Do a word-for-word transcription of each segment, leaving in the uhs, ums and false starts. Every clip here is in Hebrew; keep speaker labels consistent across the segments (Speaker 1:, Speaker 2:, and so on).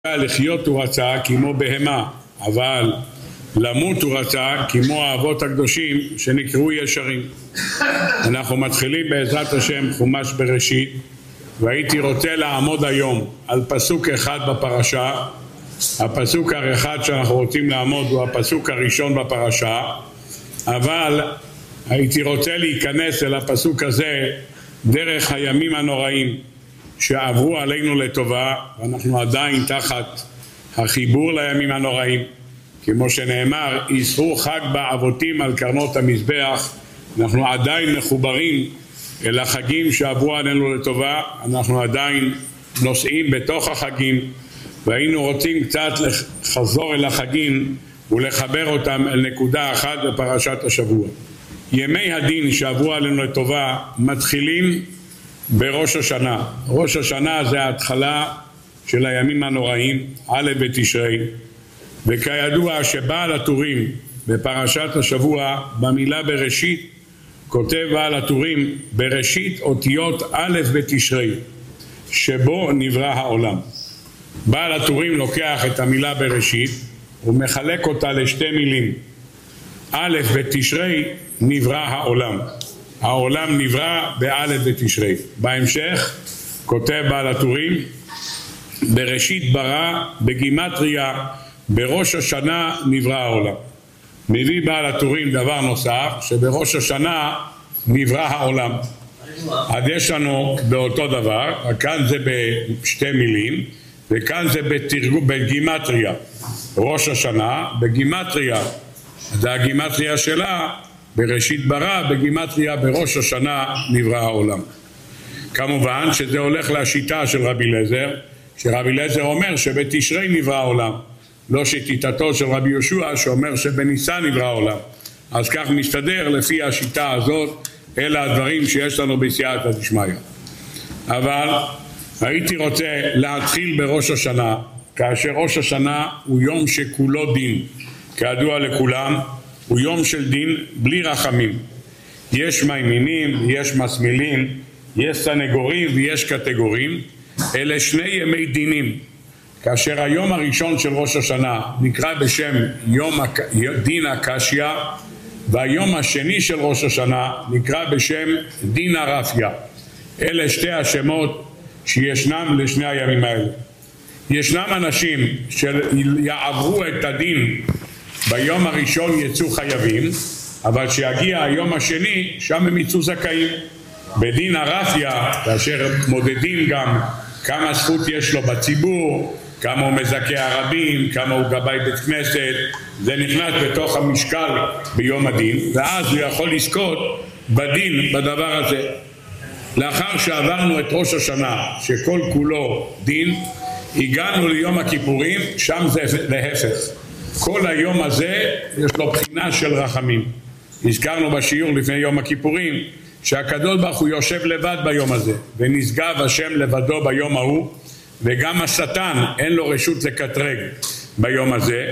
Speaker 1: לחיות הוא רצה כמו בהמה, אבל למות הוא רצה כמו האבות הקדושים שנקראו ישרים. אנחנו מתחילים בעזרת השם חומש בראשית, והייתי רוצה לעמוד היום על פסוק אחד בפרשה. הפסוק האחד שאנחנו רוצים לעמוד הוא הפסוק הראשון בפרשה, אבל הייתי רוצה להיכנס אל הפסוק הזה דרך הימים הנוראים שעברו עלינו לטובה, ואנחנו עדיין תחת החיבור לימים הנוראים, כמו שנאמר יסחו חג באבותים על קרנות המזבח. אנחנו עדיין מחוברים אל החגים שעברו עלינו לטובה, אנחנו עדיין נוסעים בתוך החגים, והיינו רוצים קצת לחזור אל החגים ולחבר אותם אל נקודה אחת בפרשת השבוע. ימי הדין שעברו עלינו לטובה מתחילים בראש השנה. ראש השנה זה ההתחלה של הימים הנוראים, א' בתשרי, וכידוע שבעל הטורים בפרשת השבוע במילה בראשית כותב בעל הטורים בראשית אותיות א' בתשרי שבו נברא העולם. בעל הטורים לוקח את המילה בראשית ומחלק אותה לשתי מילים. א' בתשרי נברא העולם, העולם נברא באלף בתשרי. בהמשך כותב בעל הטורים בראשית ברא בגימטריה בראש השנה נברא העולם. מביא בעל הטורים דבר נוסף, שבראש השנה נברא העולם. אז יש לנו באותו דבר, כאן זה בשתי מילים וכאן זה בתרגום בגימטריה. ראש השנה בגימטריה, זה הגימטריה שלה בראשית ברא, בגימטריה בראש השנה נברא העולם. כמובן שזה הולך לשיטה של רבי אליעזר, שרבי אליעזר אומר שבתשרי נברא העולם, לא שיטתו של רבי יהושע שאומר שבניסן נברא העולם. אז כך מסתדר לפי השיטה הזאת, אלה הדברים שיש לנו בסייעתא דשמיא. אבל הייתי רוצה להתחיל בראש השנה, כאשר ראש השנה הוא יום שכולו דין, כידוע לכולם הוא יום של דין בלי רחמים. יש מימינים, יש מסמילים, יש סנגורים ויש קטגורים. אלה שני ימי דינים. כאשר היום הראשון של ראש השנה נקרא בשם יום דין הקשיא, והיום השני של ראש השנה נקרא בשם דין הרפיה. אלה שתי השמות שישנם לשני הימים האלה. ישנם אנשים שיעברו את הדין ביום הראשון יצאו חייבים, אבל שיגיע היום השני שם הם יצאו זכאים. בדין הרפיה, כאשר מודדים גם כמה זכות יש לו בציבור, כמה הוא מזכה הרבים, כמה הוא גבאי בית כנסת, זה נכנס בתוך המשקל ביום הדין, ואז הוא יכול לזכות בדין בדבר הזה. לאחר שעברנו את ראש השנה שכל כולו דין, הגענו ליום הכיפורים, שם זה להפך. כל היום הזה יש לו בחינה של רחמים. הזכרנו בשיעור לפני יום הכיפורים שהקדוש ברוך הוא יושב לבד ביום הזה, ונשגב השם לבדו ביום ההוא, וגם השטן אין לו רשות לקטרג ביום הזה.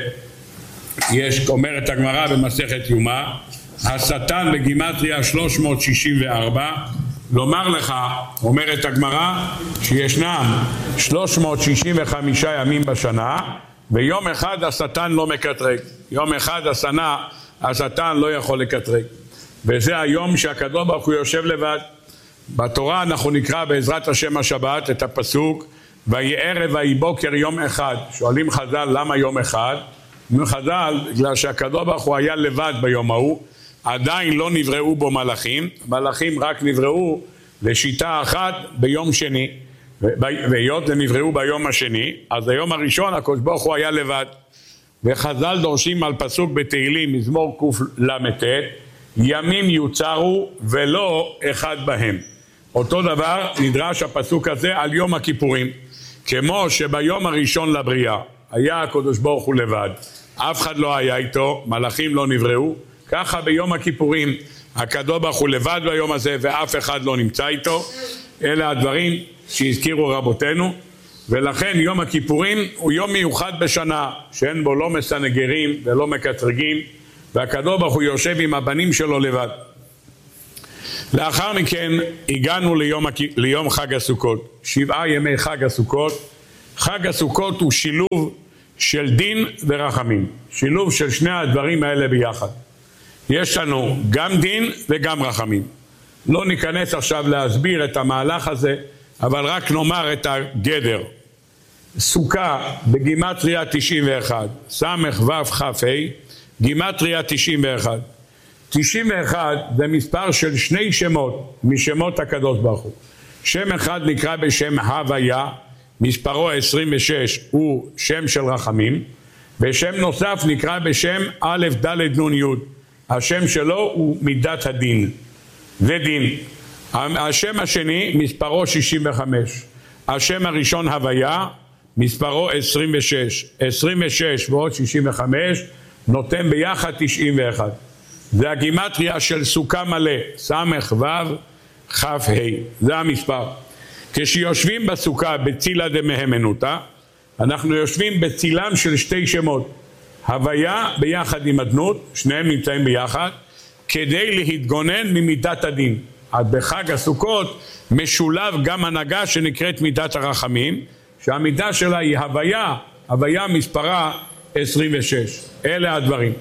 Speaker 1: יש, אומרת הגמרא במסכת יומא, השטן בגימטריה שלוש מאות שישים וארבע. לומר לך, אומרת הגמרא, שישנם שלוש מאות שישים וחמישה ימים בשנה, ויום אחד השטן לא מקטרג. יום אחד השנה השטן לא יכול לקטרג, וזה היום שהקדוש ברוך הוא יושב לבד. בתורה אנחנו נקרא בעזרת השם השבת את הפסוק ויהי ערב ויהי בוקר יום אחד. שואלים חז"ל למה יום אחד? חז"ל בגלל שהקדוש ברוך הוא היה לבד ביום ההוא, עדיין לא נבראו בו מלאכים, מלאכים רק נבראו לשיטה אחת ביום שני, והיות ונבראו ביום השני, אז היום הראשון הקדוש ברוך הוא היה לבד. וחז"ל דורשים על פסוק בתהילים מזמור קל"ט, ימים יוצרו ולא אחד בהם. אותו דבר נדרש הפסוק הזה על יום הכיפורים, כמו שביום הראשון לבריאה היה הקדוש ברוך הוא לבד, אף אחד לא היה איתו, מלאכים לא נבראו, ככה ביום הכיפורים הקדוש ברוך הוא לבד ביום הזה ואף אחד לא נמצא איתו. אלה הדברים שהזכירו רבותינו, ולכן יום הכיפורים הוא יום מיוחד בשנה שאין בו לא מסנגרים ולא מקטרגים, והקדוש ברוך הוא יושב עם הבנים שלו לבד. לאחר מכן הגענו ליום, ליום חג הסוכות, שבעה ימי חג הסוכות. חג הסוכות הוא שילוב של דין ורחמים, שילוב של שני הדברים האלה ביחד. יש לנו גם דין וגם רחמים. לא ניכנס עכשיו להסביר את המהלך הזה, אבל רק נאמר את הגדר. סוכה בגימטריה תשעים ואחת, סמך וו כ"ה, גימטריה תשעים ואחת. תשעים ואחת זה מספר של שני שמות משמות הקדוש ברוך הוא. שם אחד נקרא בשם הוויה, מספרו עשרים ושש הוא שם של רחמים, ושם נוסף נקרא בשם א' ד' נ' י', השם שלו הוא מידת הדין, זה דין. השם השני מספרו שישים וחמש, השם הראשון הוויה מספרו עשרים ושש, עשרים ושש ועוד שישים וחמש נותן ביחד תשעים ואחת. זה הגימטריה של סוכה מלא, סמך וו כ"ה, זה המספר. כשיושבים בסוכה בצילה דמהמנותא, אנחנו יושבים בצילם של שתי שמות, הוויה ביחד עם אדנות, שניהם נמצאים ביחד, כדי להתגונן ממידת הדין. אז בחג הסוכות משולב גם הנהגה שנקראת מידת הרחמים, שהמידה שלה היא הוויה, הוויה מספרה עשרים ושש. אלה הדברים.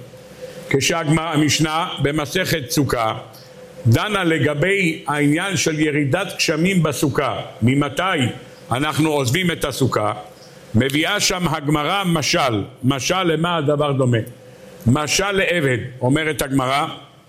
Speaker 1: כשהמשנה במסכת סוכה דנה לגבי העניין של ירידת גשמים בסוכה, ממתי אנחנו עוזבים את הסוכה, מביאה שם הגמרא משל, משל למה הדבר דומה? משל לעבד, אומרת הגמרא,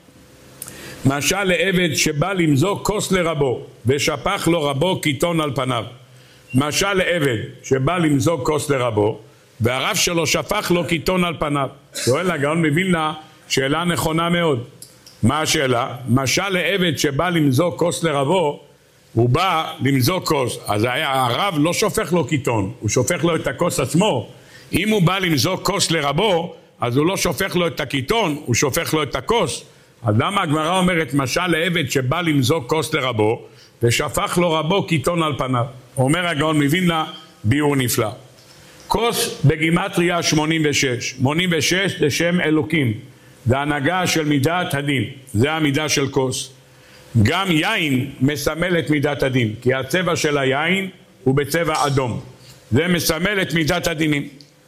Speaker 1: משל לעבד שבא למזוג כוס לרבו ושפך לו רבו קיטון על פניו. משל לעבד שבא למזוג כוס לרבו והרב שלו שפך לו קיטון על פניו. שואל הגאון מווילנה שאלה נכונה מאוד. מה השאלה? משל לעבד שבא למזוג כוס לרבו, הוא בא למזוג כוס, אז הרב לא שופך לו קיטון, הוא שופך לו את הכוס עצמו. אם הוא בא למזוג כוס לרבו, אז הוא לא שופך לו את הקיטון, הוא שופך לו את הכוס. אז למה הגמרא אומרת משל לעבד שבא למזוג כוס לרבו ושפך לו רבו קיטון על פניו? אומר הגאון מווילנה ביאור נפלא. כוס בגימטריה שמונים ושש, שמונים ושש זה שם אלוקים, זה הנהגה של מידת הדין, זה המידה של כוס. גם יין מסמל את מידת הדין, כי הצבע של היין הוא בצבע אדום, זה מסמל את מידת הדינים.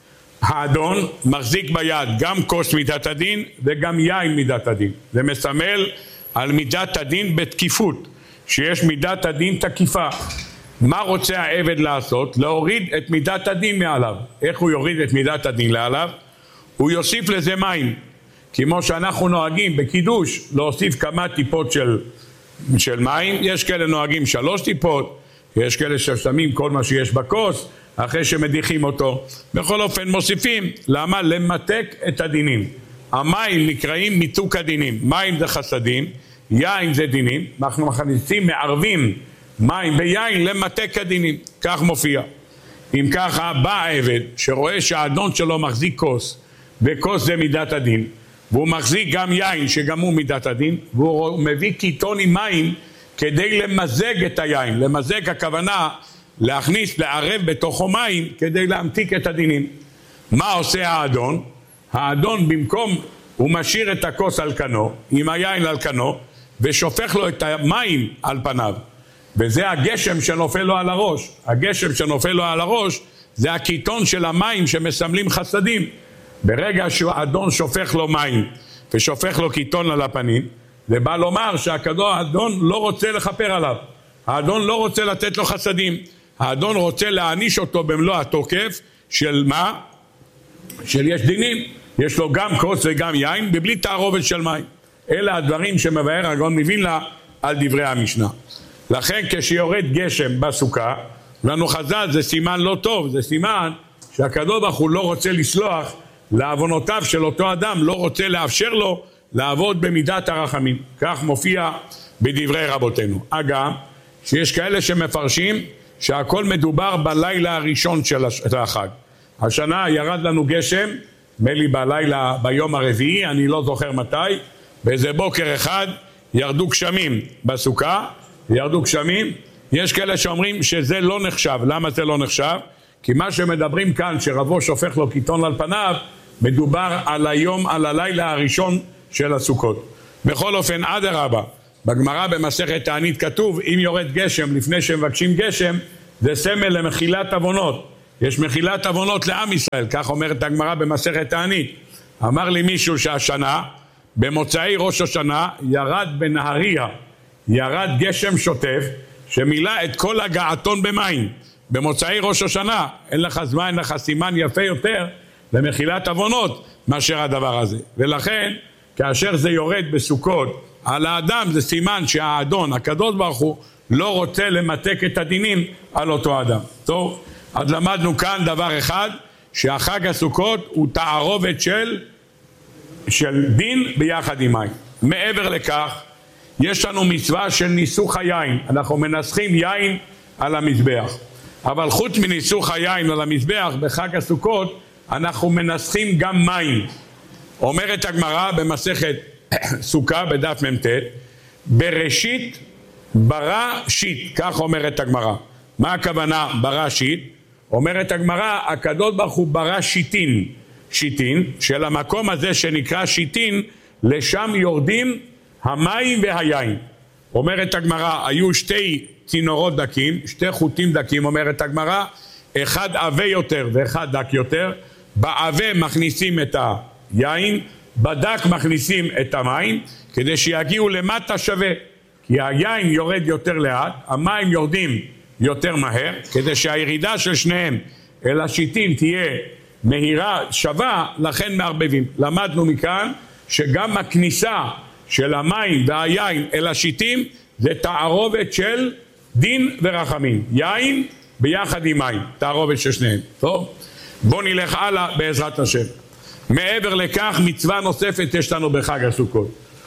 Speaker 1: האדון מחזיק ביד גם כוס מידת הדין וגם יין מידת הדין, זה מסמל על מידת הדין בתקיפות, שיש מידת הדין תקיפה. מה רוצה העבד לעשות? להוריד את מידת הדין מעליו. איך הוא יוריד את מידת הדין לעליו? הוא יוסיף לזה מים, כמו שאנחנו נוהגים בקידוש להוסיף כמה טיפות של, של מים. יש כאלה נוהגים שלוש טיפות, יש כאלה ששמים כל מה שיש בכוס אחרי שמדיחים אותו. בכל אופן מוסיפים, למה? למתק את הדינים. המים נקראים מיתוק הדינים, מים זה חסדים, יין זה דינים, אנחנו מכניסים, מערבים מים ויין למתק הדינים, כך מופיע. אם ככה בא העבד שרואה שהאדון שלו מחזיק כוס, וכוס זה מידת הדין, והוא מחזיק גם יין שגם הוא מידת הדין, והוא מביא קיטון עם מים כדי למזג את היין. למזג הכוונה להכניס, לערב בתוכו מים כדי להמתיק את הדינים. מה עושה האדון? האדון במקום, הוא משאיר את הכוס על כנו, עם היין על כנו, ושופך לו את המים על פניו. וזה הגשם שנופל לו על הראש. הגשם שנופל לו על הראש זה הקיטון של המים שמסמלים חסדים. ברגע שהאדון שופך לו מים ושופך לו קיטון על הפנים, זה בא לומר שהאדון לא רוצה לכפר עליו, האדון לא רוצה לתת לו חסדים, האדון רוצה להעניש אותו במלוא התוקף של מה? של יש דינים, יש לו גם כוס וגם יין בבלי תערובת של מים. אלה הדברים שמבאר הגאון מווילנה על דברי המשנה. לכן כשיורד גשם בסוכה, לנו חז"ל זה סימן לא טוב, זה סימן שהקדוש ברוך הוא לא רוצה לסלוח לעוונותיו של אותו אדם, לא רוצה לאפשר לו לעבוד במידת הרחמים. כך מופיע בדברי רבותינו. אגב, שיש כאלה שמפרשים שהכל מדובר בלילה הראשון של החג. השנה ירד לנו גשם, מלי בלילה ביום הרביעי, אני לא זוכר מתי, באיזה בוקר אחד ירדו גשמים בסוכה, ירדו גשמים. יש כאלה שאומרים שזה לא נחשב. למה זה לא נחשב? כי מה שמדברים כאן שרבו שופך לו קיטון על פניו, מדובר על היום, על הלילה הראשון של הסוכות. בכל אופן, אדרבה, בגמרא במסכת תענית כתוב, אם יורד גשם לפני שמבקשים גשם, זה סמל למחילת עוונות. יש מחילת עוונות לעם ישראל, כך אומרת הגמרא במסכת תענית. אמר לי מישהו שהשנה, במוצאי ראש השנה, ירד בנהריה, ירד גשם שוטף, שמילא את כל הגעתון במים. במוצאי ראש השנה, אין לך זמן, אין לך סימן יפה יותר למחילת עוונות מאשר הדבר הזה. ולכן, כאשר זה יורד בסוכות על האדם, זה סימן שהאדון, הקדוש ברוך הוא, לא רוצה למתק את הדינים על אותו אדם. טוב, אז למדנו כאן דבר אחד, שהחג הסוכות הוא תערובת של, של דין ביחד עם מים. מעבר לכך, יש לנו מצווה של ניסוך היין. אנחנו מנסחים יין על המזבח. אבל חוץ מניסוך היין על המזבח, בחג הסוכות, אנחנו מנסחים גם מים. אומרת הגמרא במסכת סוכה בדף מ"ט, בראשית ברא שיט, כך אומרת הגמרא. מה הכוונה ברא שיט? אומרת הגמרא, הקדוש ברוך הוא ברא שיטין, שיטין, של המקום הזה שנקרא שיטין, לשם יורדים המים והיין. אומרת הגמרא, היו שתי צינורות דקים, שתי חוטים דקים, אומרת הגמרא, אחד עבה יותר ואחד דק יותר, בעבה מכניסים את היין, בדק מכניסים את המים, כדי שיגיעו למטה שווה, כי היין יורד יותר לאט, המים יורדים יותר מהר, כדי שהירידה של שניהם אל השיטין תהיה מהירה שווה, לכן מערבבים. למדנו מכאן שגם הכניסה של המים והיין אל השיטים זה תערובת של דין ורחמים, יין ביחד עם מים, תערובת של שניהם. טוב, בואו נלך הלאה בעזרת השם. מעבר לכך, מצווה נוספת יש לנו בחג הסוכות.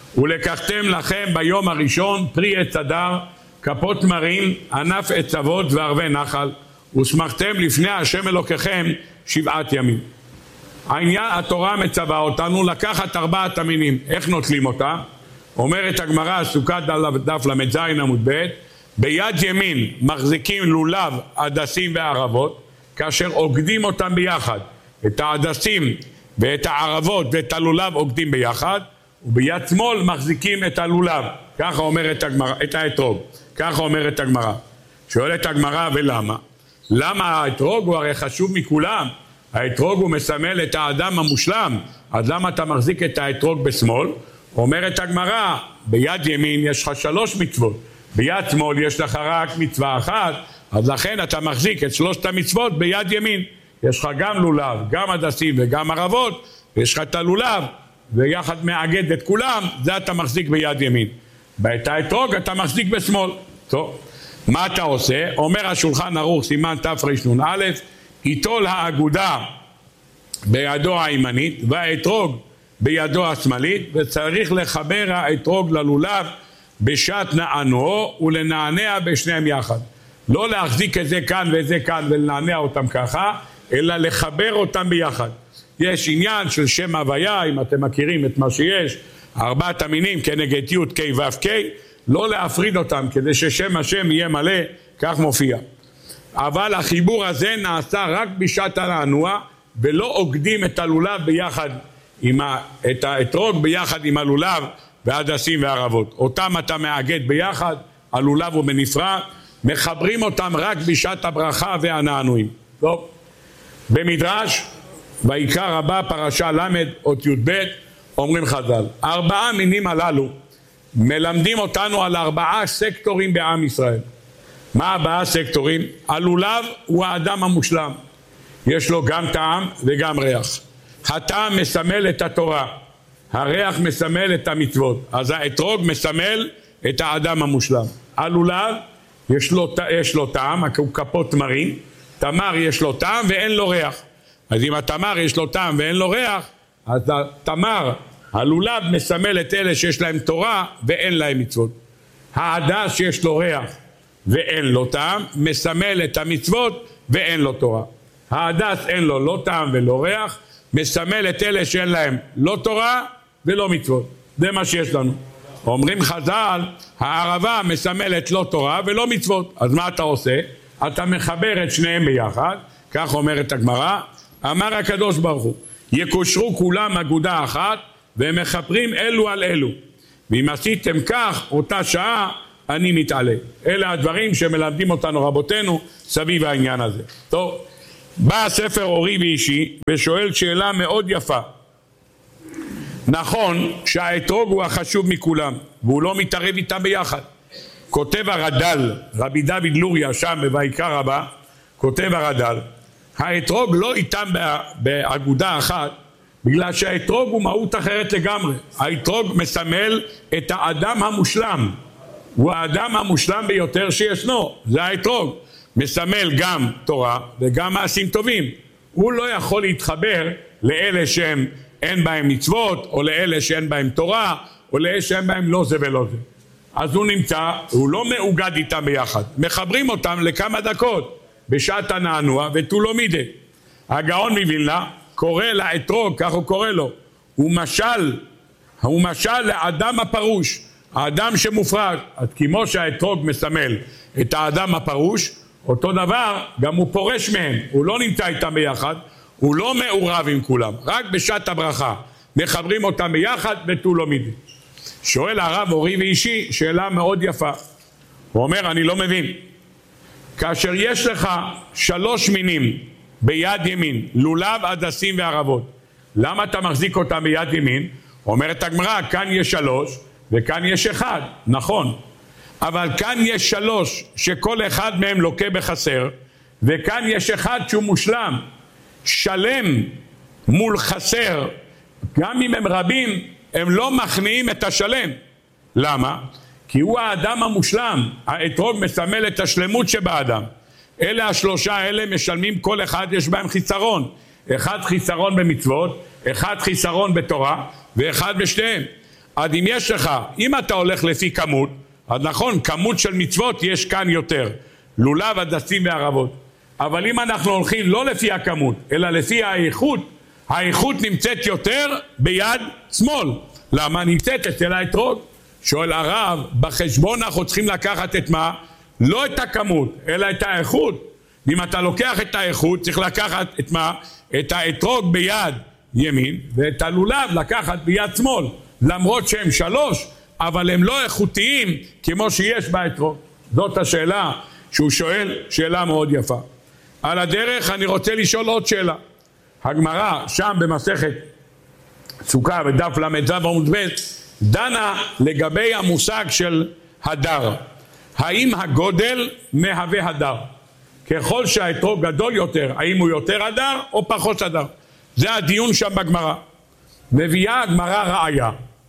Speaker 1: ולקחתם לכם ביום הראשון פרי עץ הדר, כפות מרים, ענף עץ אבות וערבי נחל, ושמחתם לפני השם אלוקיכם שבעת ימים. העניין, התורה מצווה אותנו לקחת ארבעת המינים. איך נוטלים אותה? אומרת הגמרא, סוכת דף למ"ז עמוד ב', ביד ימין מחזיקים לולב, עדסים וערבות, כאשר עוקדים אותם ביחד. את העדסים ואת הערבות ואת הלולב עוקדים ביחד, וביד שמאל מחזיקים את הלולב. ככה אומרת הגמרא, את האתרוג. ככה אומרת הגמרא. שואלת הגמרא, ולמה? למה האתרוג הוא הרי חשוב מכולם? האתרוג הוא מסמל את האדם המושלם, אז למה אתה מחזיק את האתרוג בשמאל? אומרת הגמרא, ביד ימין יש לך שלוש מצוות, ביד שמאל יש לך רק מצווה אחת, אז לכן אתה מחזיק את שלושת המצוות ביד ימין. יש לך גם לולב, גם עדסים וגם ערבות, ויש לך את הלולב, ויחד מאגד את כולם, זה אתה מחזיק ביד ימין. ואת האתרוג אתה מחזיק בשמאל. טוב, מה אתה עושה? אומר השולחן ערוך סימן תרנ"א, ייטול האגודה בידו הימנית והאתרוג בידו השמאלית, וצריך לחבר האתרוג ללולב בשעת נענועו ולנענע בשניהם יחד. לא להחזיק את זה כאן ואת זה כאן ולנענע אותם ככה, אלא לחבר אותם ביחד. יש עניין של שם הוויה, אם אתם מכירים את מה שיש, ארבעת המינים כנגד י' ק' ו' ק', לא להפריד אותם כדי ששם השם יהיה מלא, כך מופיע. אבל החיבור הזה נעשה רק בשעת הנענוע, ולא עוקדים את הלולב ביחד, עם ה, את האתרוג ביחד עם הלולב והדסים והערבות. אותם אתה מאגד ביחד, הלולב הוא בנפרד, מחברים אותם רק בשעת הברכה והנענועים. טוב, במדרש, ויקרא רבה פרשה למד אות י"ב, אומרים חז"ל, ארבעה מינים הללו מלמדים אותנו על ארבעה סקטורים בעם ישראל. מה ארבעה סקטורים? הלולב הוא האדם המושלם, יש לו גם טעם וגם ריח. הטעם מסמל את התורה, הריח מסמל את המצוות, אז האתרוג מסמל את האדם המושלם. הלולב יש לו, יש לו טעם, הוא כפות מרים, תמר יש לו טעם ואין לו ריח. אז אם התמר יש לו טעם ואין לו ריח, אז התמר, הלולב מסמל את אלה שיש להם תורה ואין להם מצוות. ההדס שיש לו ריח ואין לו טעם, מסמל את המצוות ואין לו תורה. ההדס אין לו לא טעם ולא ריח, מסמל את אלה שאין להם לא תורה ולא מצוות. זה מה שיש לנו. אומרים חז"ל, הערבה מסמלת לא תורה ולא מצוות. אז מה אתה עושה? אתה מחבר את שניהם ביחד, כך אומרת הגמרא, אמר הקדוש ברוך הוא, יקושרו כולם אגודה אחת, והם מחברים אלו על אלו. ואם עשיתם כך, אותה שעה אני מתעלה. אלה הדברים שמלמדים אותנו רבותינו סביב העניין הזה. טוב, בא הספר אורי ואישי ושואל שאלה מאוד יפה. נכון שהאתרוג הוא החשוב מכולם והוא לא מתערב איתם ביחד. כותב הרד"ל, רבי דוד לוריה שם בויקרא רבה, כותב הרד"ל, האתרוג לא איתם באגודה אחת בגלל שהאתרוג הוא מהות אחרת לגמרי. האתרוג מסמל את האדם המושלם, הוא האדם המושלם ביותר שישנו, זה האתרוג. מסמל גם תורה וגם מעשים טובים. הוא לא יכול להתחבר לאלה שהם אין בהם מצוות, או לאלה שאין בהם תורה, או לאלה שאין בהם לא זה ולא זה. אז הוא נמצא, הוא לא מאוגד איתם ביחד. מחברים אותם לכמה דקות בשעת הנענוע ותו לא מידי. הגאון מווילנה קורא לאתרוג, כך הוא קורא לו, הוא משל, הוא משל לאדם הפרוש, האדם שמופרד. אז כמו שהאתרוג מסמל את האדם הפרוש, אותו דבר גם הוא פורש מהם, הוא לא נמצא איתם ביחד, הוא לא מעורב עם כולם, רק בשעת הברכה מחברים אותם ביחד ותו לא מידי. שואל הרב אורי ואישי שאלה מאוד יפה, הוא אומר אני לא מבין, כאשר יש לך שלוש מינים ביד ימין, לולב, הדסים וערבות, למה אתה מחזיק אותם ביד ימין? אומרת הגמרא, כאן יש שלוש וכאן יש אחד, נכון, אבל כאן יש שלוש שכל אחד מהם לוקה בחסר, וכאן יש אחד שהוא מושלם, שלם מול חסר. גם אם הם רבים הם לא מכניעים את השלם. למה? כי הוא האדם המושלם. האתרוג מסמל את השלמות שבאדם. אלה השלושה האלה משלמים, כל אחד יש בהם חיסרון, אחד חיסרון במצוות, אחד חיסרון בתורה ואחד בשתיהם. אז אם יש לך, אם אתה הולך לפי כמות, אז נכון, כמות של מצוות יש כאן יותר, לולב, הדסים וערבות. אבל אם אנחנו הולכים לא לפי הכמות, אלא לפי האיכות, האיכות נמצאת יותר ביד שמאל. למה? נמצאת אצל האתרוג. שואל הרב, בחשבון אנחנו צריכים לקחת את מה? לא את הכמות, אלא את האיכות. אם אתה לוקח את האיכות, צריך לקחת את מה? את האתרוג ביד ימין, ואת הלולב לקחת ביד שמאל. למרות שהם שלוש, אבל הם לא איכותיים כמו שיש באתרוג. זאת השאלה שהוא שואל, שאלה מאוד יפה. על הדרך אני רוצה לשאול עוד שאלה. הגמרא שם במסכת סוכה בדף למד עמוד ב' דנה לגבי המושג של הדר. האם הגודל מהווה הדר? ככל שהאתרוג גדול יותר, האם הוא יותר הדר או פחות הדר? זה הדיון שם בגמרא. מביאה הגמרא ראיה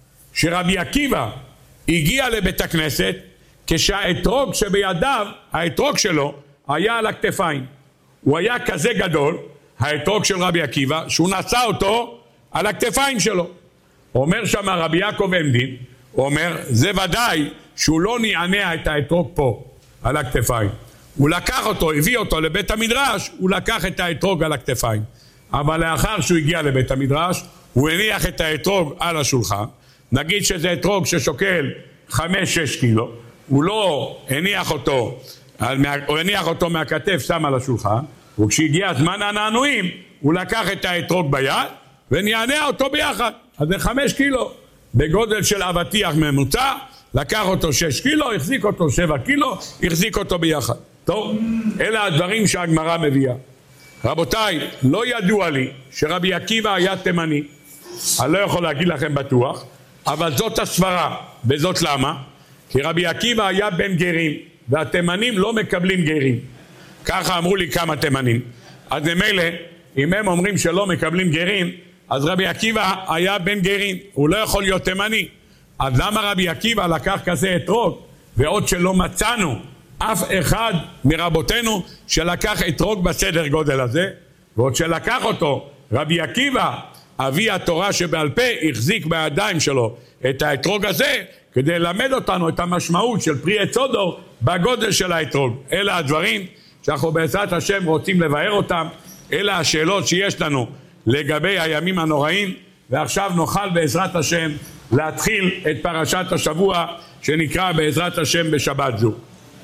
Speaker 1: שרבי עקיבא הגיע לבית הכנסת כשהאתרוג שבידיו, האתרוג שלו היה על הכתפיים. הוא היה כזה גדול, האתרוג של רבי עקיבא, שהוא נשא אותו על הכתפיים שלו. אומר שם רבי יעקב עמדין, הוא אומר, זה ודאי שהוא לא נענע את האתרוג פה על הכתפיים. הוא לקח אותו, הביא אותו לבית המדרש, הוא לקח את האתרוג על הכתפיים. אבל לאחר שהוא הגיע לבית המדרש, הוא הניח את האתרוג על השולחן. נגיד שזה אתרוג ששוקל חמש שש קילו, הוא לא הניח אותו, הוא הניח אותו מהכתף, שם על השולחן, וכשהגיע זמן הנענועים, הוא לקח את האתרוג ביד, ונענע אותו ביחד. אז זה חמש קילו, בגודל של אבטיח ממוצע, לקח אותו שש קילו, החזיק אותו שבע קילו, החזיק אותו ביחד. טוב, אלה הדברים שהגמרא מביאה. רבותיי, לא ידוע לי שרבי עקיבא היה תימני, אני לא יכול להגיד לכם בטוח, אבל זאת הסברה, וזאת למה? כי רבי עקיבא היה בן גרים, והתימנים לא מקבלים גרים. ככה אמרו לי כמה תימנים. אז ממילא, אם הם אומרים שלא מקבלים גרים, אז רבי עקיבא היה בן גרים, הוא לא יכול להיות תימני. אז למה רבי עקיבא לקח כזה אתרוג, ועוד שלא מצאנו אף אחד מרבותינו שלקח אתרוג בסדר גודל הזה, ועוד שלקח אותו רבי עקיבא, אבי התורה שבעל פה, החזיק בידיים שלו את האתרוג הזה, כדי ללמד אותנו את המשמעות של פרי עץ הודו בגודל של האתרוג. אלה הדברים שאנחנו בעזרת השם רוצים לבאר אותם, אלה השאלות שיש לנו לגבי הימים הנוראים, ועכשיו נוכל בעזרת השם להתחיל את פרשת השבוע שנקרא בעזרת השם בשבת זו.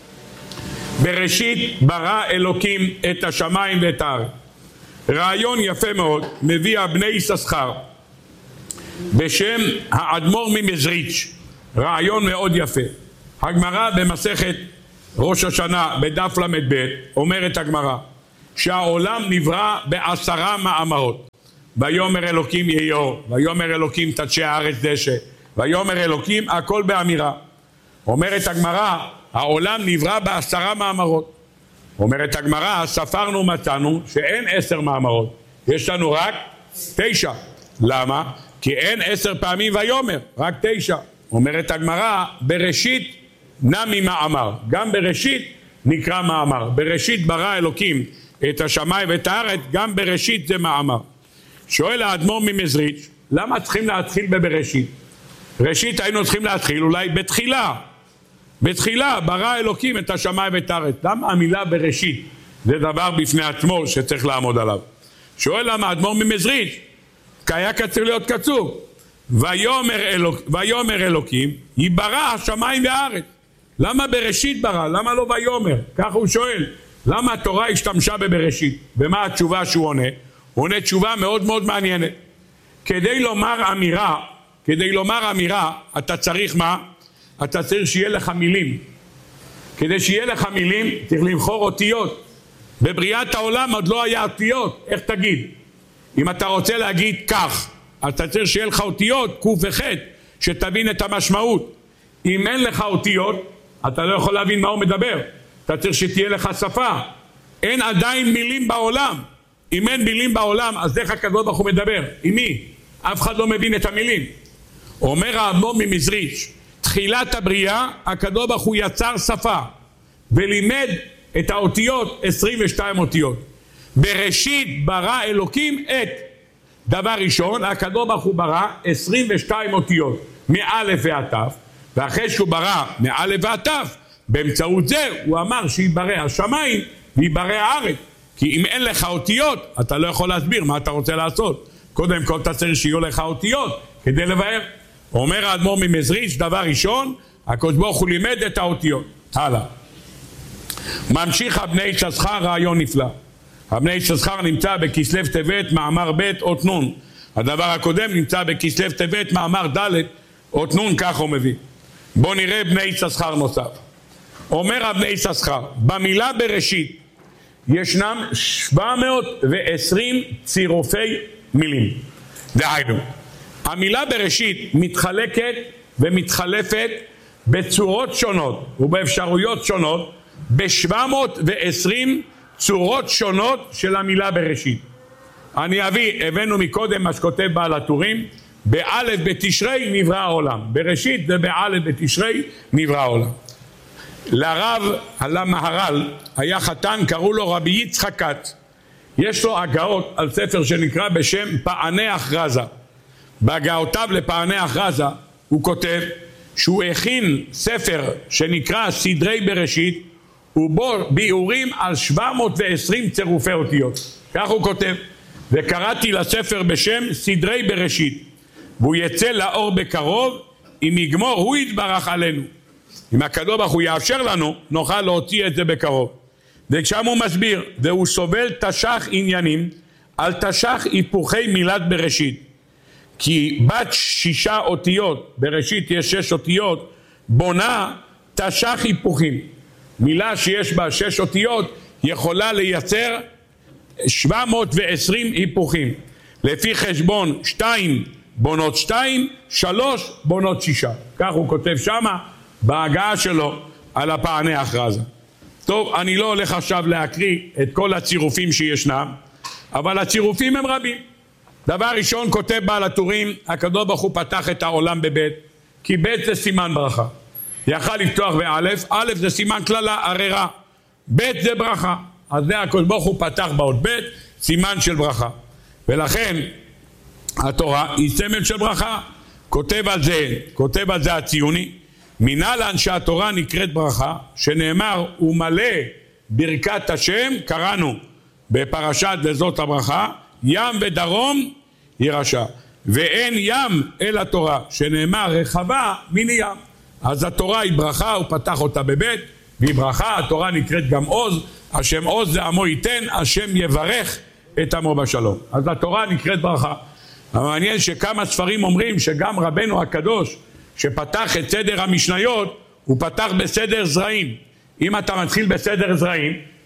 Speaker 1: בראשית ברא אלוקים את השמיים ואת הארץ. רעיון יפה מאוד מביא הבני יששכר בשם האדמו"ר ממזריץ', רעיון מאוד יפה. הגמרא במסכת ראש השנה בדף למד ב' אומרת הגמרא, שהעולם נברא בעשרה מאמרות. ויאמר אלוקים יהי אור, ויאמר אלוקים תדשא הארץ דשא, ויאמר אלוקים, הכל באמירה. אומרת הגמרא, העולם נברא בעשרה מאמרות. אומרת הגמרא, ספרנו מצאנו שאין עשר מאמרות, יש לנו רק תשע. למה? כי אין עשר פעמים ויאמר, רק תשע. אומרת הגמרא, בראשית נמי מאמר, גם בראשית נקרא מאמר. בראשית ברא אלוקים את השמיים ואת הארץ, גם בראשית זה מאמר. שואל האדמו"ר ממזריץ', למה צריכים להתחיל בבראשית? ראשית היינו צריכים להתחיל אולי בתחילה. בתחילה ברא אלוקים את השמיים ואת הארץ. למה המילה בראשית? זה דבר בפני עצמו שצריך לעמוד עליו. שואל למה האדמו"ר ממזריץ', כי היה צריך להיות כתוב ויאמר, אלוק, ויאמר אלוקים יברא השמיים והארץ. למה בראשית ברא? למה לא ויאמר? ככה הוא שואל. למה התורה השתמשה בבראשית? ומה התשובה שהוא עונה? הוא עונה תשובה מאוד מאוד מעניינת. כדי לומר אמירה, כדי לומר אמירה, אתה צריך מה? אתה צריך שיהיה לך מילים. כדי שיהיה לך מילים, צריך לבחור אותיות. בבריאת העולם עוד לא היה אותיות, איך תגיד? אם אתה רוצה להגיד כך, אתה צריך שיהיה לך אותיות, קוף וחט, שתבין את המשמעות. אם אין לך אותיות, אתה לא יכול להבין מה הוא מדבר. אתה צריך שתהיה לך שפה. אין עדיין מילים בעולם. אם אין מילים בעולם, אז איך הקדוש ברוך הוא מדבר? עם מי? אף אחד לא מבין את המילים. אומר האדמו"ר ממזריץ', תחילת הבריאה, הקדוש ברוך הוא יצר שפה, ולימד את האותיות, עשרים ושתיים אותיות. בראשית ברא אלוקים את, דבר ראשון, הקדוש ברוך הוא ברא עשרים ושתיים אותיות, מאלף ועד תף, ואחרי שהוא ברא מאלף ועד תף, באמצעות זה הוא אמר שיברא השמיים ויברא הארץ. כי אם אין לך אותיות, אתה לא יכול להסביר מה אתה רוצה לעשות. קודם כל אתה צריך שיהיו לך אותיות כדי לבאר. אומר האדמו"ר ממזריץ', דבר ראשון, הקדוש ברוך הוא לימד את האותיות. הלאה. ממשיך הבני יששכר, רעיון נפלא. הבני יששכר נמצא בכסלו טבת, מאמר ב' אות נ'. הדבר הקודם נמצא בכסלו טבת, מאמר ד' אות נ', כך הוא מביא. בוא נראה בני יששכר נוסף. אומר הבני יששכר, במילה בראשית ישנם שבע מאות ועשרים צירופי מילים. דהיינו, המילה בראשית מתחלקת ומתחלפת בצורות שונות ובאפשרויות שונות, ב-שבע מאות ועשרים צורות שונות של המילה בראשית. אני אביא, הבאנו מקודם מה שכותב בעל הטורים, באלף בתשרי נברא העולם. בראשית זה באלף בתשרי נברא העולם. לרב למהר"ל היה חתן, קראו לו רבי יצחק כץ. יש לו הגאות על ספר שנקרא בשם פעני הכרזה. בהגאותיו לפעני הכרזה הוא כותב שהוא הכין ספר שנקרא סדרי בראשית, ובו ביאורים על שבע מאות ועשרים צירופי אותיות. כך הוא כותב. וקראתי לספר בשם סדרי בראשית, והוא יצא לאור בקרוב, אם יגמור הוא יתברך עלינו. אם הקדוש ברוך הוא יאפשר לנו, נוכל להוציא את זה בקרוב. וכשם הוא מסביר, והוא סובל תש"ח עניינים על תש"ח היפוכי מילת בראשית. כי בת שישה אותיות, בראשית יש שש אותיות, בונה תש"ח היפוכים. מילה שיש בה שש אותיות יכולה לייצר שבע מאות ועשרים היפוכים. לפי חשבון שתיים בונות שתיים, שלוש בונות שישה. כך הוא כותב שמה בהגעה שלו על הפעני הכרזה. טוב, אני לא הולך עכשיו להקריא את כל הצירופים שישנם, אבל הצירופים הם רבים. דבר ראשון כותב בעל הטורים, הקדוש ברוך הוא פתח את העולם בבית, כי בית זה סימן ברכה. יכל לפתוח באלף, א' זה סימן כללה, עררה, בית זה ברכה. אז זה הקדוש ברוך הוא פתח באות בית, סימן של ברכה. ולכן התורה היא סמל של ברכה. כותב על זה, כותב על זה הציוני, מנהלן שהתורה נקראת ברכה, שנאמר ומלא ברכת השם, קראנו בפרשת וזאת הברכה, ים ודרום ירשע, ואין ים אל התורה, שנאמר רחבה מיני ים. אז התורה היא ברכה, הוא פתח אותה בבית, והיא ברכה. התורה נקראת גם עוז, השם עוז לעמו ייתן, השם יברך את עמו בשלום. אז התורה נקראת ברכה. המעניין שכמה ספרים אומרים שגם רבנו הקדוש שפתח את סדר המשניות, הוא פתח בסדר זרעים. אם אתה מתחיל בסדר זרעים,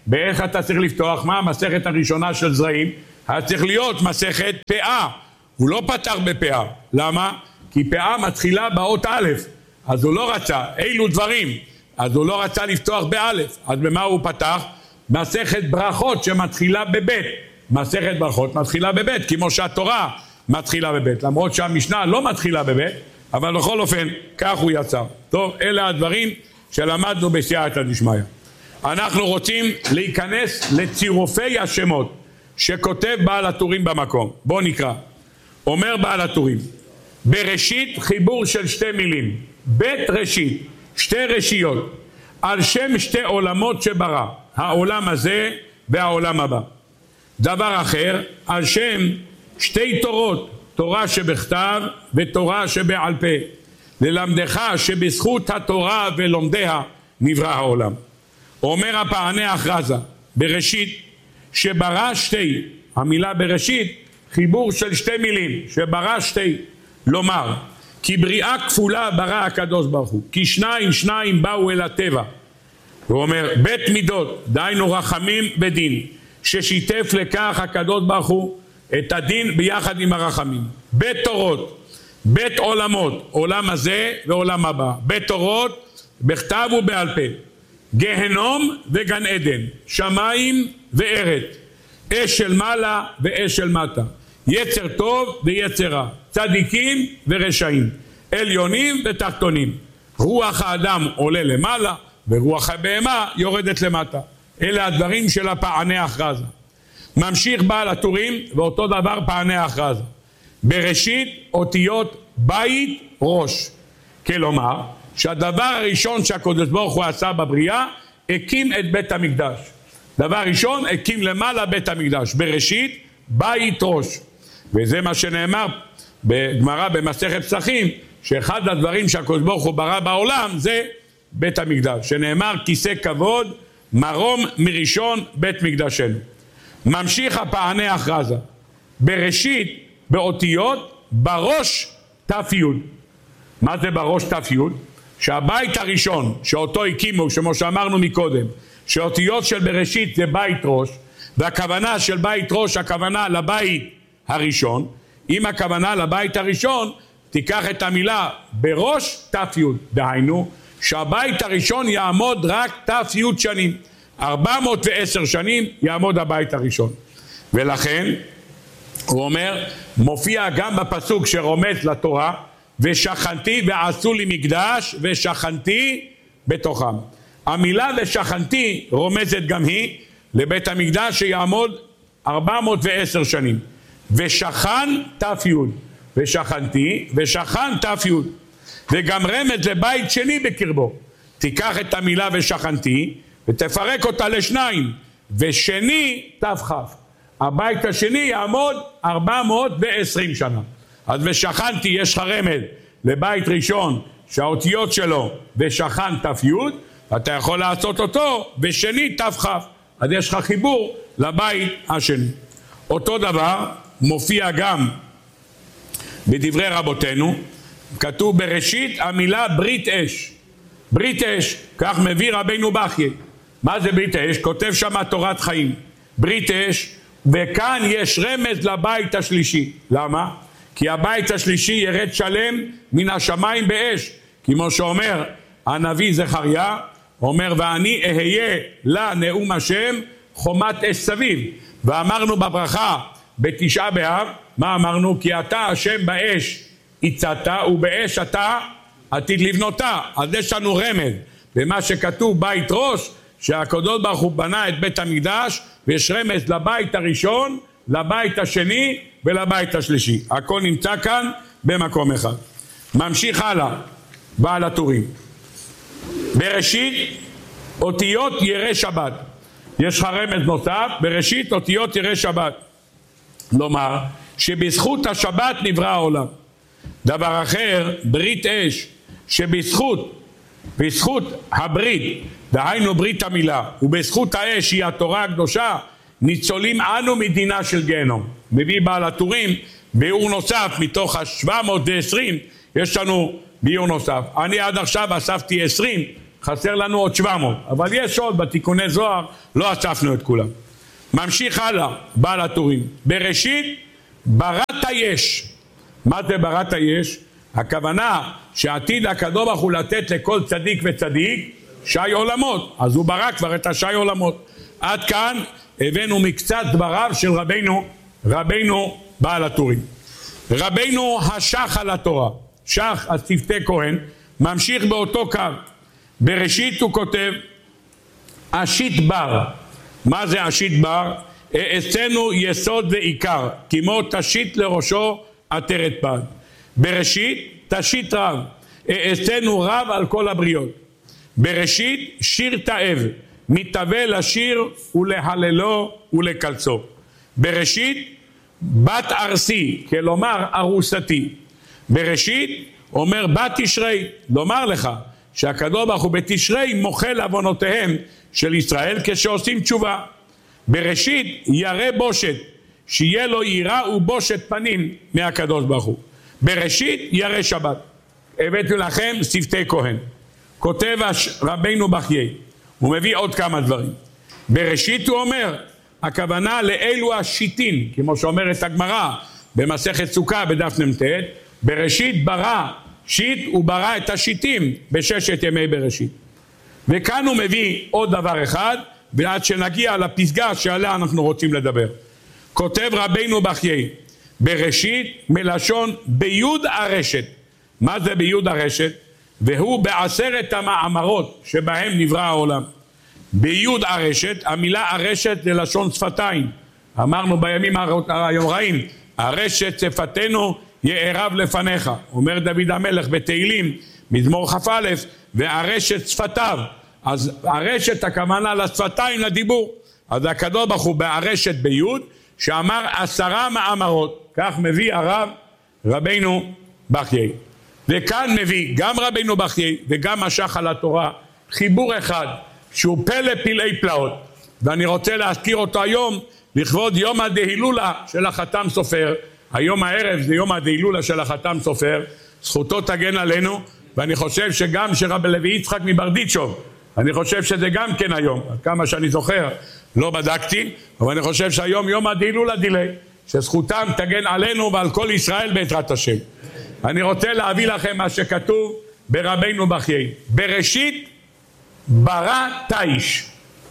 Speaker 1: באיך אתה צריך לפתוח? מה המסכת הראשונה של זרעים? היה צריך להיות מסכת פאה. הוא לא פתח בפאה. למה? כי פאה מתחילה באות א', אז הוא לא רצה, אילו דברים, אז הוא לא רצה לפתוח באלף. אז במה הוא פתח? מסכת ברכות שמתחילה בבית. מסכת ברכות מתחילה בבית, כמו שהתורה מתחילה בבית, למרות שהמשנה לא מתחילה בבית, אבל בכל אופן כך הוא יצא. טוב, אלה הדברים שלמדנו בסייעתא דשמיא. אנחנו רוצים להיכנס לצירופי השמות שכותב בעל הטורים במקום. בואו נקרא. אומר בעל הטורים, בראשית חיבור של שתי מילים, בית ראשית, שתי רשיות, על שם שתי עולמות שברא, העולם הזה והעולם הבא. דבר אחר, על שם שתי תורות, תורה שבכתב ותורה שבעל פה, ללמדך שבזכות התורה ולומדיה נברא העולם. אומר הפענח רזה, בראשית שברא שתי, המילה בראשית חיבור של שתי מילים, שברא שתי, לומר כי בריאה כפולה ברא הקדוש ברוך הוא, כי שניים שניים באו אל הטבע. הוא אומר בית מידות, דהיינו רחמים ודין, ששיתף לכך הקדוש ברוך הוא את הדין ביחד עם הרחמים. בית תורות, בית עולמות, עולם הזה ועולם הבא, בית תורות בכתב ובעל פה, גהנום וגן עדן, שמיים וארץ, אש של מעלה ואש של מטה, יצר טוב ויצר רע, צדיקים ורשעים, עליונים ותחתונים, רוח האדם עולה למעלה ורוח הבהמה יורדת למטה. אלה הדברים של הפענח רזה. ממשיך בעל הטורים ואותו דבר פענח רזה. בראשית אותיות בית ראש, כלומר שהדבר הראשון שהקדוש ברוך הוא עשה בבריאה, הקים את בית המקדש. דבר ראשון הקים למעלה בית המקדש, בראשית בית ראש. וזה מה שנאמר בגמרא במסכת פסחים, שאחד הדברים שהקדוש ברוך הוא ברא בעולם זה בית המקדש, שנאמר כיסא כבוד מרום מראשון בית מקדשנו. ממשיך הפענח רזה, בראשית באותיות בראש תף יוד. מה זה בראש תף יוד? שהבית הראשון שאותו הקימו, כמו שאמרנו מקודם, שאותיות של בראשית זה בית ראש, והכוונה של בית ראש הכוונה לבית הראשון. אם הכוונה לבית הראשון, תיקח את המילה בראש תף יוד, דהיינו שהבית הראשון יעמוד רק תף יוד שנים, ארבע מאות ועשר שנים יעמוד הבית הראשון. ולכן הוא אומר, מופיע גם בפסוק שרומז לתורה, ושכנתי ועשו לי מקדש ושכנתי בתוכם. המילה ושכנתי רומזת גם היא לבית המקדש שיעמוד ארבע מאות ועשר שנים, ושכן תף יוד, ושכנתי ושכן תף יוד, וגם רמז לבית שני בקרבו. תיקח את המילה ושכנתי ותפרק אותה לשניים, ושני תף כף, הבית השני יעמוד ארבע מאות ועשרים שנה. אז ושכנתי יש לך רמז לבית ראשון שהאותיות שלו ושכן תף יוד, אתה יכול לעשות אותו ושני תף כף, אז יש לך חיבור לבית השני. אותו דבר מופיע גם בדברי רבותינו, כתוב בראשית המילה ברית אש. ברית אש, כך מביא רבינו בחייא. מה זה ברית אש? כותב שם תורת חיים, ברית אש, וכאן יש רמז לבית השלישי. למה? כי הבית השלישי ירד שלם מן השמיים באש, כמו שאומר הנביא זכריה, אומר ואני אהיה לה נאום השם חומת אש סביב. ואמרנו בברכה בתשעה באב, מה אמרנו? כי אתה השם באש הצעת ובאש אתה עתיד לבנותה. אז יש לנו רמז במה שכתוב בית ראש, שהקדוש ברוך הוא בנה את בית המקדש, ויש רמז לבית הראשון, לבית השני ולבית השלישי. הכל נמצא כאן במקום אחד. ממשיך הלאה בעל הטורים, בראשית אותיות ירא שבת. יש לך רמז נוסף, בראשית אותיות ירא שבת, לומר שבזכות השבת נברא העולם. דבר אחר, ברית אש, שבזכות בזכות הברית, דהיינו ברית המילה, ובזכות האש היא התורה הקדושה, ניצולים אנו מדינה של גיהנום. מביא בעל הטורים ביאור נוסף, מתוך ה-שבע מאות ועשרים יש לנו ביאור נוסף. אני עד עכשיו אספתי עשרים, חסר לנו עוד שבע מאות, אבל יש עוד בתיקוני זוהר, לא אספנו את כולם. ממשיך הלאה, בעל הטורים. בראשית בראת יש. מה זה בראת יש? הכוונה שעתיד הקדוש ברוך הוא לתת לכל צדיק וצדיק שי עולמות, אז הוא ברא כבר את השי עולמות. עד כאן הבאנו מקצת דבריו של רבינו, רבינו בעל הטורים. רבינו השח על התורה, שח על צוותי כהן, ממשיך באותו קו. בראשית הוא כותב אשית בר. מה זה אשית בר? אצלנו יסוד ועיקר, כמו תשית לראשו עטרת פז. בראשית תשית רב, אצלנו רב על כל הבריות. בראשית שיר תאב, מתאווה לשיר ולהללו ולקלצו. בראשית בת ארסי, כלומר ארוסתי. בראשית אומר בת תשרי, לומר לך שהקדוש ברוך הוא בתשרי מוחל עוונותיהם של ישראל כשעושים תשובה. בראשית ירא בושת, שיהיה לו יראה ובושת פנים מהקדוש ברוך הוא. בראשית ירא שבת. הבאתי לכם צוותי כהן. כותב רבינו בחיי, הוא מביא עוד כמה דברים. בראשית הוא אומר, הכוונה לאלו השיטין, כמו שאומרת הגמרא במסכת סוכה בדף נ"ט, בראשית ברא שיט, הוא ברא את השיטים בששת ימי בראשית. וכאן הוא מביא עוד דבר אחד, ועד שנגיע לפסגה שעליה אנחנו רוצים לדבר. כותב רבינו בחיי, בראשית מלשון ביוד הרשת. מה זה ביוד הרשת? והוא בעשרת המאמרות שבהם נברא העולם. ביוד הרשת, המילה הרשת זה לשון שפתיים. אמרנו בימים הרעים, הרשת שפתנו יערב לפניך. אומר דוד המלך בתהילים, מזמור כ"א, והרשת שפתיו. אז הרשת הכוונה לשפתיים לדיבור. אז הקדוש ברוך הוא בהרשת ביוד, שאמר עשרה מאמרות. כך מביא הרב רבינו בחיי. וכאן מביא גם רבינו בחיי וגם השח על התורה חיבור אחד שהוא פלא פלאי פלאות, ואני רוצה להזכיר אותו היום לכבוד יום הדהילולה של החתם סופר. היום הערב זה יום הדהילולה של החתם סופר, זכותו תגן עלינו. ואני חושב שגם שרב לוי יצחק מברדיצ'וב, אני חושב שזה גם כן היום, כמה שאני זוכר, לא בדקתי, אבל אני חושב שהיום יום הדהילולה דילי, שזכותם תגן עלינו ועל כל ישראל בעזרת השם. אני רוצה להביא לכם מה שכתוב ברבינו בחיי. בראשית ברא תיש.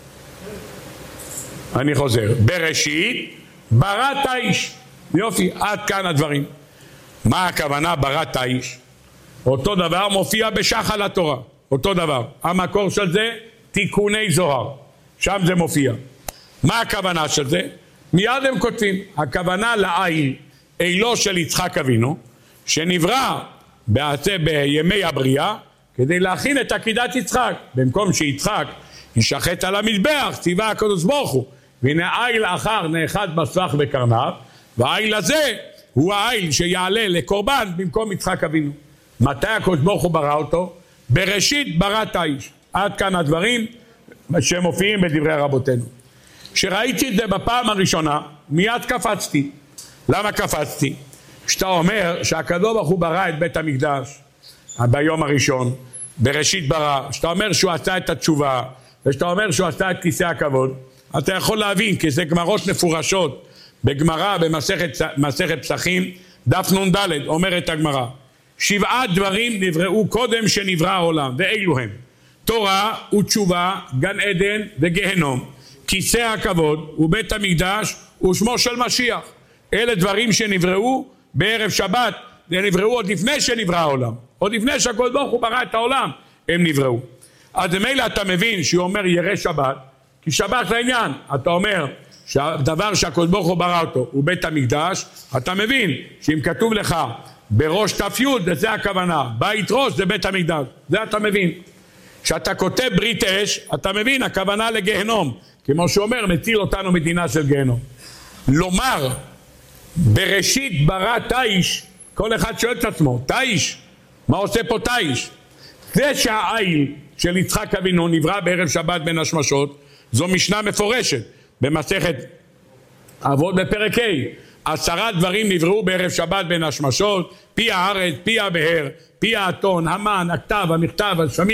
Speaker 1: אני חוזר. בראשית ברא תיש. יופי, עד כאן הדברים. מה הכוונה ברא תיש? אותו דבר מופיע בשח על התורה. אותו דבר. המקור של זה תיקוני זוהר. שם זה מופיע. מה הכוונה של זה? מיד הם כותבים. הכוונה לעיל, אילו של יצחק אבינו, שנברא בימי הבריאה כדי להכין את עקידת יצחק. במקום שיצחק ישחט על המזבח, ציווה הקדוש ברוך הוא, והנה עיל אחר נאחד בסבך בקרניו, והעיל הזה הוא העיל שיעלה לקורבן במקום יצחק אבינו. מתי הקדוש ברוך הוא ברא אותו? בראשית ברא תיש. עד כאן הדברים שמופיעים בדברי רבותינו. כשראיתי את זה בפעם הראשונה מיד קפצתי. למה קפצתי? כשאתה אומר שהקדוש ברוך הוא ברא את בית המקדש ביום הראשון, בראשית ברא, כשאתה אומר שהוא עשה את התשובה, וכשאתה אומר שהוא עשה את כיסא הכבוד, אתה יכול להבין, כי זה גמרות מפורשות בגמרא במסכת פסחים, דף נ"ד, אומרת הגמרא, שבעה דברים נבראו קודם שנברא העולם, ואילו הם תורה ותשובה, גן עדן וגיהנום, כיסא הכבוד ובית המקדש ושמו של משיח. אלה דברים שנבראו בערב שבת, ונבראו עוד לפני שנברא העולם, עוד לפני שהקדוש ברוך הוא ברא את העולם הם נבראו. אז מילא אתה מבין שהוא אומר ירא שבת, כי שבת לעניין. אתה אומר שהדבר שהקדוש ברוך הוא ברא אותו הוא בית המקדש, אתה מבין שאם כתוב לך בראש ת"י, זה הכוונה, בית ראש זה בית המקדש, זה אתה מבין. כשאתה כותב ברית אש, אתה מבין הכוונה לגיהנום, כמו שאומר מציל אותנו מדינה של גיהנום. לומר בראשית ברא תיש, כל אחד שואל את עצמו, תיש, מה עושה פה תיש? זה שהעיל של יצחק אבינו נברא בערב שבת בין השמשות, זו משנה מפורשת במסכת אבות בפרק ה'. עשרה דברים נבראו בערב שבת בין השמשות, פי הארץ, פי הבאר, פי האתון, המן, הכתב, המכתב, השמיר,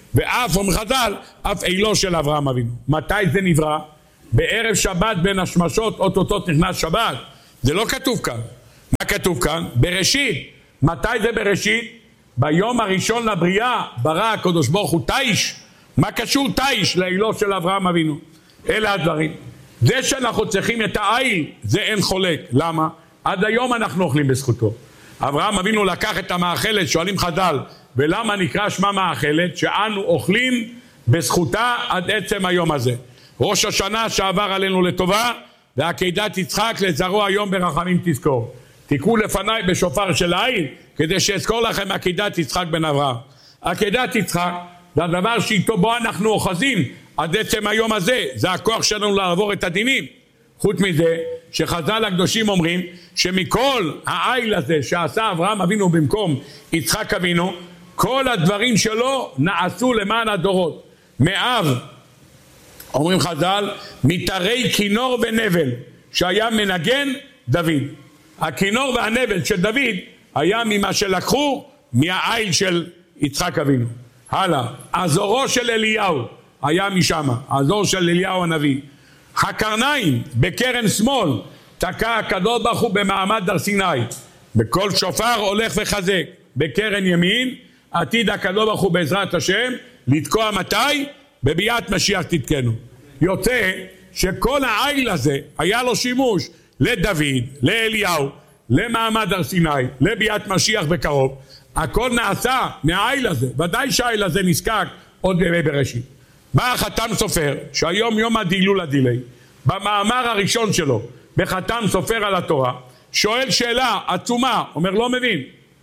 Speaker 1: ואף אומרים חז"ל, אף אילו של אברהם אבינו. מתי זה נברא? בערב שבת בין השמשות, אוטוטו נכנס שבת. זה לא כתוב כאן. מה כתוב כאן? בראשית. מתי זה בראשית? ביום הראשון לבריאה ברא הקדוש ברוך הוא תיש. מה קשור תיש לאילו של אברהם אבינו? אלה הדברים. זה שאנחנו צריכים את העיל, זה אין חולק. למה? עד היום אנחנו אוכלים בזכותו. אברהם אבינו לקח את המאכלת, שואלים חז"ל, ולמה נקרא שמה מאכלת? שאנו אוכלים בזכותה עד עצם היום הזה. ראש השנה שעבר עלינו לטובה, ועקדת יצחק לזרוע היום ברחמים תזכור. תקראו לפניי בשופר של העיל, כדי שאזכור לכם עקדת יצחק בן אברהם. עקדת יצחק זה הדבר שאיתו בו אנחנו אוחזים עד עצם היום הזה, זה הכוח שלנו לעבור את הדינים. חוץ מזה שחז"ל הקדושים אומרים שמכל העיל הזה שעשה אברהם אבינו במקום יצחק אבינו, כל הדברים שלו נעשו למען הדורות. מאב, אומרים חז"ל, מתארי כינור ונבל שהיה מנגן דוד. הכינור והנבל של דוד היה ממה שלקחו מהעיל של יצחק אבינו. הלאה, הזורו של אליהו היה משם, הזור של אליהו הנביא. הקרניים בקרן שמאל תקע הקדוש ברוך הוא במעמד הר סיני. בכל שופר הולך וחזק. בקרן ימין עתיד הקדוש ברוך הוא בעזרת השם לתקוע מתי? בביאת משיח תתקנו. יוצא שכל העיל הזה היה לו שימוש לדוד, לאליהו, למעמד הר סיני, לביאת משיח בקרוב. הכל נעשה מהעיל הזה. ודאי שהעיל הזה נזקק עוד בימי בראשית. בא החתם סופר, שהיום יום הדילול הדילי, במאמר הראשון שלו, בחתם סופר על התורה, שואל שאלה עצומה, אומר לא מבין,